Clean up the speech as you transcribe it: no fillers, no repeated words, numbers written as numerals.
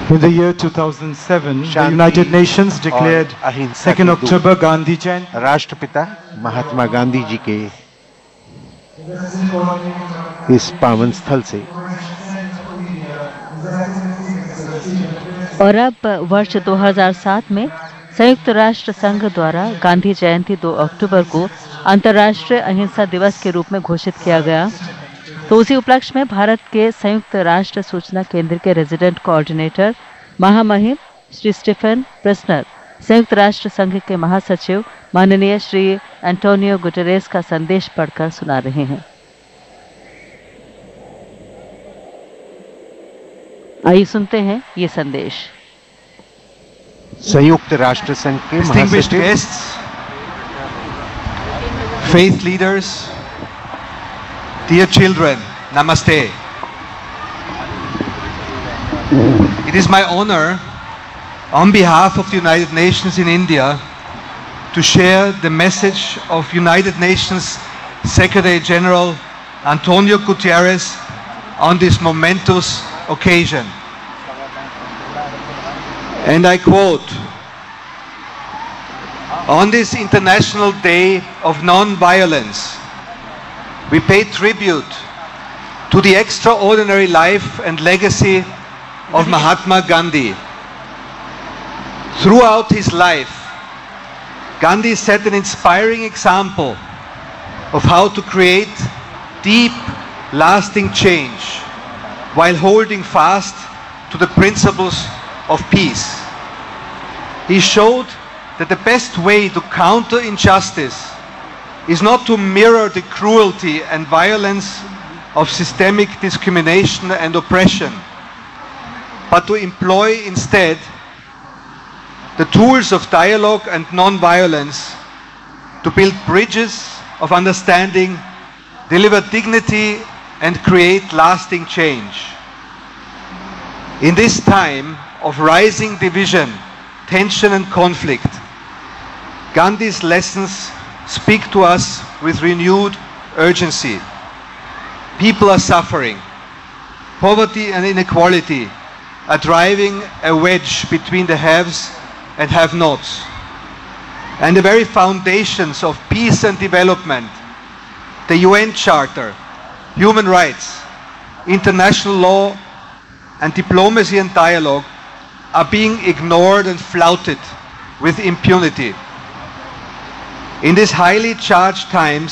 In the year 2007, the Shanti United Nations declared और अहिंसा 2nd के October Gandhi Jayanti. राष्ट्रपिता महात्मा गांधी जी के इस पावन स्थल से और अब वर्ष 2007 में संयुक्त राष्ट्र संघ द्वारा गांधी जयंती 2 अक्टूबर को अंतर्राष्ट्रीय अहिंसा दिवस के रूप में घोषित किया गया। तो उसी उपलक्ष्य में भारत के संयुक्त राष्ट्र सूचना केंद्र के रेजिडेंट कोऑर्डिनेटर महामहिम श्री स्टीफन प्रेसनर संयुक्त राष्ट्र संघ के महासचिव माननीय श्री एंटोनियो गुटेरेस का संदेश पढ़कर सुना रहे हैं। आइए सुनते हैं ये संदेश। संयुक्त राष्ट्र संघ के Distinguished महासचिव, guests, faith leaders, dear children, Namaste. It is my honor, on behalf of the United Nations in India, to share the message of United Nations Secretary General Antonio Guterres on this momentous occasion. And I quote, "On this International Day of Non-Violence, we pay tribute to the extraordinary life and legacy of Mahatma Gandhi. Throughout his life, Gandhi set an inspiring example of how to create deep, lasting change while holding fast to the principles of peace. He showed that the best way to counter injustice is not to mirror the cruelty and violence of systemic discrimination and oppression, but to employ instead the tools of dialogue and non-violence to build bridges of understanding, deliver dignity, and create lasting change. In this time of rising division, tension, and conflict, Gandhi's lessons speak to us with renewed urgency. People are suffering. Poverty and inequality are driving a wedge between the haves and have-nots. And the very foundations of peace and development, the UN Charter, human rights, international law, and diplomacy and dialogue are being ignored and flouted with impunity. In these highly charged times,